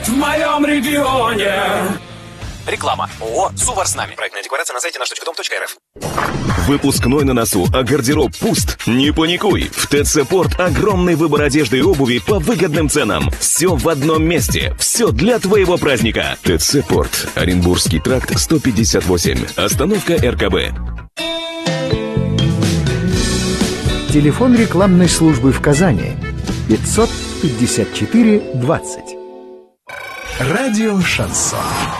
В моем регионе. Реклама. ООО «Сувар с нами». Проектная декларация на сайте наш.дом.рф. Выпускной на носу, а гардероб пуст? Не паникуй. В ТЦ Порт огромный выбор одежды и обуви по выгодным ценам. Все в одном месте. Все для твоего праздника. ТЦ Порт. Оренбургский тракт 158. Остановка РКБ. Телефон рекламной службы в Казани 554 20. Радио «Шансон».